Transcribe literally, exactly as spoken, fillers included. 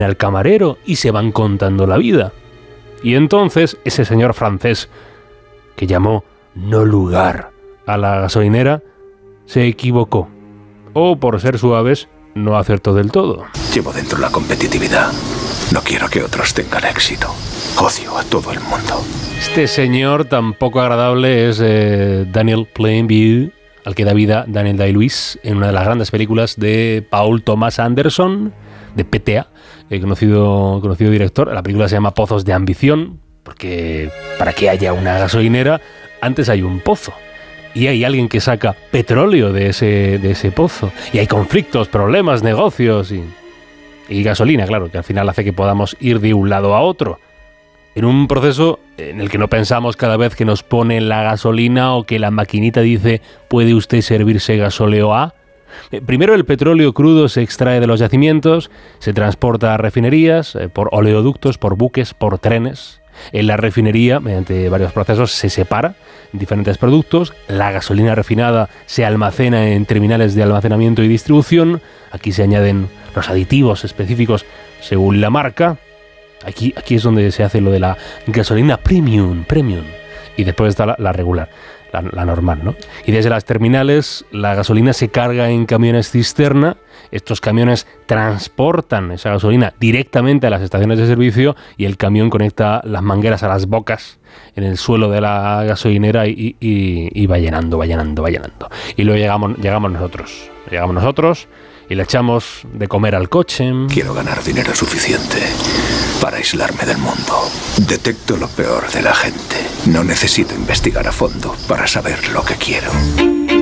al camarero y se van contando la vida. Y entonces ese señor francés que llamó no lugar a la gasolinera se equivocó. O, por ser suaves, no acertó del todo. Llevo dentro la competitividad. No quiero que otros tengan éxito. Odio a todo el mundo. Este señor tan poco agradable es eh, Daniel Plainview, al que da vida Daniel Day-Lewis en una de las grandes películas de Paul Thomas Anderson, de P T A, el conocido, conocido director. La película se llama Pozos de Ambición, porque para que haya una gasolinera, antes hay un pozo. Y hay alguien que saca petróleo de ese, de ese pozo. Y hay conflictos, problemas, negocios y, y gasolina, claro, que al final hace que podamos ir de un lado a otro. En un proceso en el que no pensamos cada vez que nos ponen la gasolina o que la maquinita dice ¿puede usted servirse gasóleo A? Primero el petróleo crudo se extrae de los yacimientos, se transporta a refinerías, eh, por oleoductos, por buques, por trenes. En la refinería, mediante varios procesos, se separa en diferentes productos. La gasolina refinada se almacena en terminales de almacenamiento y distribución. Aquí se añaden los aditivos específicos según la marca. Aquí, aquí es donde se hace lo de la gasolina premium, premium. Y después está la, la regular, la, la normal, ¿no? Y desde las terminales la gasolina se carga en camiones cisterna. Estos camiones transportan esa gasolina directamente a las estaciones de servicio y el camión conecta las mangueras a las bocas en el suelo de la gasolinera y, y, y va llenando, va llenando, va llenando. Y luego llegamos, llegamos nosotros, llegamos nosotros y le echamos de comer al coche. Quiero ganar dinero suficiente para aislarme del mundo. Detecto lo peor de la gente. No necesito investigar a fondo para saber lo que quiero.